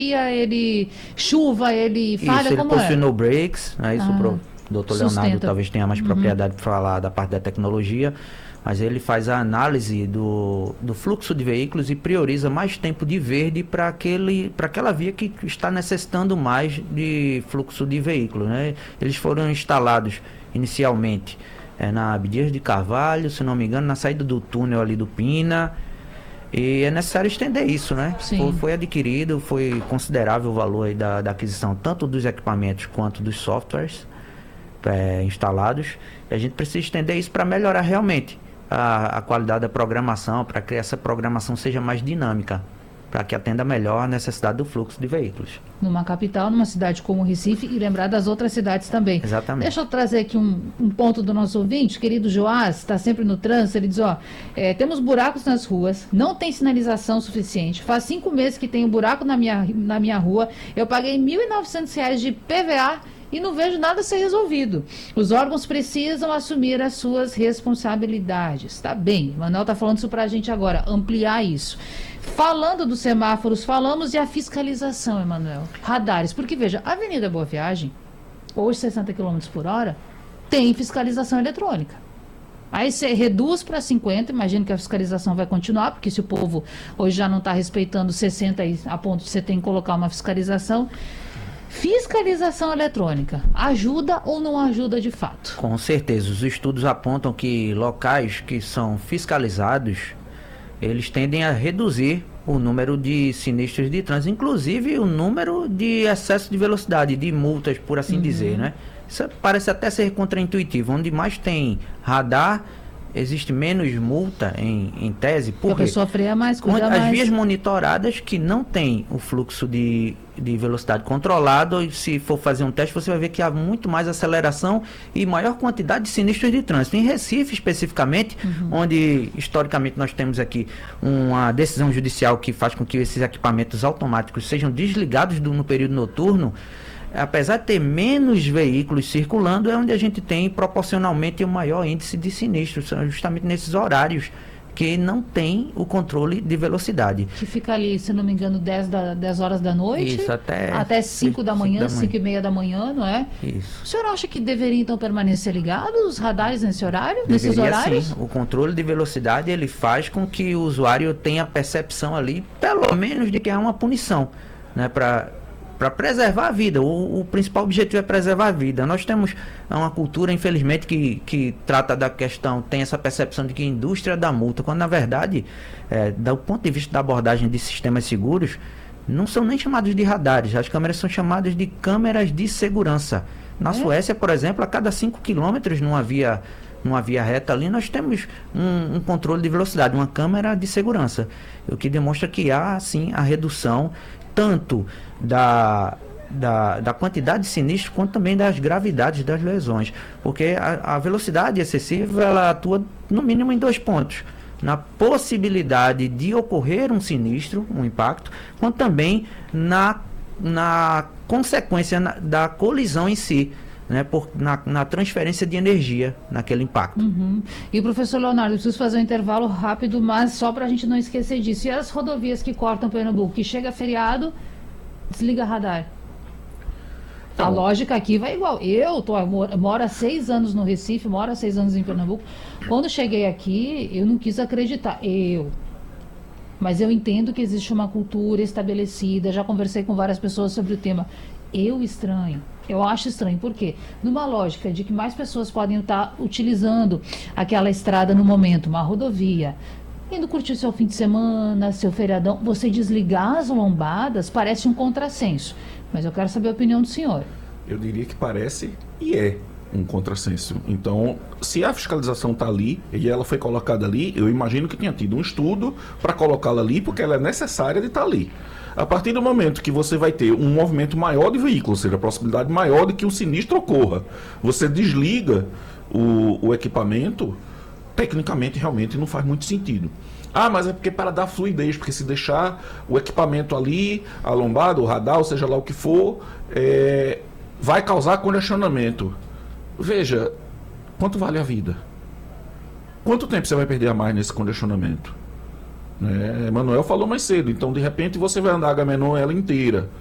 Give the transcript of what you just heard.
ele chuva, ele falha, Isso, ele como possui é? no brakes, né? Isso o doutor Leonardo Sustenta. talvez tenha mais propriedade para falar da parte da tecnologia, mas ele faz a análise do fluxo de veículos e prioriza mais tempo de verde para aquela via que está necessitando mais de fluxo de veículos, né? Eles foram instalados inicialmente na Abdias de Carvalho, se não me engano, na saída do túnel ali do Pina, e é necessário estender isso, né? Sim. Foi adquirido, foi considerável o valor aí da aquisição, tanto dos equipamentos quanto dos softwares instalados. E a gente precisa estender isso para melhorar realmente a qualidade da programação, para que essa programação seja mais dinâmica, para que atenda melhor a necessidade do fluxo de veículos. Numa capital, numa cidade como Recife, e lembrar das outras cidades também. Exatamente. Deixa eu trazer aqui um ponto do nosso ouvinte, querido Joás, está sempre no trânsito, ele diz, temos buracos nas ruas, não tem sinalização suficiente, faz 5 meses que tem um buraco na minha rua, eu paguei R$ 1.900 de PVA e não vejo nada ser resolvido. Os órgãos precisam assumir as suas responsabilidades. Tá bem, Manuel está falando isso para a gente agora, ampliar isso. Falando dos semáforos, falamos e a fiscalização, Emanuel. Radares, porque veja, a Avenida Boa Viagem, hoje 60 km por hora, tem fiscalização eletrônica. Aí você reduz para 50, imagino que a fiscalização vai continuar, porque se o povo hoje já não está respeitando 60 a ponto de você ter que colocar uma fiscalização. Fiscalização eletrônica, ajuda ou não ajuda de fato? Com certeza, os estudos apontam que locais que são fiscalizados, eles tendem a reduzir o número de sinistros de trânsito, inclusive o número de excesso de velocidade, de multas, por assim dizer, né? Isso parece até ser contraintuitivo. Onde mais tem radar, existe menos multa em tese, porque a pessoa freia mais, cuida as mais. vias monitoradas que não tem o fluxo de velocidade controlado, e se for fazer um teste, você vai ver que há muito mais aceleração e maior quantidade de sinistros de trânsito. Em Recife, especificamente, onde historicamente nós temos aqui uma decisão judicial que faz com que esses equipamentos automáticos sejam desligados no período noturno, apesar de ter menos veículos circulando, é onde a gente tem proporcionalmente o maior índice de sinistros, são justamente nesses horários que não tem o controle de velocidade. Que fica ali, se não me engano, 10 horas da noite. Isso, até 5 da manhã, 5 e meia da manhã, não é? Isso. O senhor acha que deveria então permanecer ligado os radares nesse horário, Deveria, nesses horários? Sim. O controle de velocidade ele faz com que o usuário tenha a percepção ali, pelo menos, de que há uma punição, né, para preservar a vida. O principal objetivo é preservar a vida. Nós temos uma cultura, infelizmente, que trata da questão, tem essa percepção de que a indústria dá multa, quando na verdade, do ponto de vista da abordagem de sistemas seguros, não são nem chamados de radares, as câmeras são chamadas de câmeras de segurança. Na Suécia, por exemplo, a cada 5 quilômetros numa via reta ali, nós temos um controle de velocidade, uma câmera de segurança, o que demonstra que há, sim, a redução tanto da quantidade de sinistros, quanto também das gravidades das lesões, porque a velocidade excessiva, ela atua no mínimo em 2 pontos: na possibilidade de ocorrer um sinistro, um impacto, quanto também na consequência da colisão em si, né, na transferência de energia naquele impacto. E professor Leonardo, eu preciso fazer um intervalo rápido, mas só para a gente não esquecer disso. E as rodovias que cortam Pernambuco, que chega feriado, desliga radar. A lógica aqui vai igual. Eu moro há 6 anos no Recife, moro há 6 anos em Pernambuco. Quando cheguei aqui, eu não quis acreditar. Mas eu entendo que existe uma cultura estabelecida, já conversei com várias pessoas sobre o tema. Eu acho estranho, por quê? Numa lógica de que mais pessoas podem estar utilizando aquela estrada no momento, uma rodovia, indo curtir seu fim de semana, seu feriadão, você desligar as lombadas parece um contrassenso. Mas eu quero saber a opinião do senhor. Eu diria que parece e é um contrassenso. Então, se a fiscalização está ali e ela foi colocada ali, eu imagino que tenha tido um estudo para colocá-la ali, porque ela é necessária de estar ali. A partir do momento que você vai ter um movimento maior de veículos, ou seja, a possibilidade maior de que o sinistro ocorra, você desliga o equipamento, tecnicamente realmente não faz muito sentido. Mas é porque para dar fluidez, porque se deixar o equipamento ali, a lombada, o radar, ou seja lá o que for, vai causar congestionamento. Veja, quanto vale a vida? Quanto tempo você vai perder a mais nesse congestionamento? Né? Emanuel falou mais cedo, então de repente você vai andar a Agamenon ela inteira.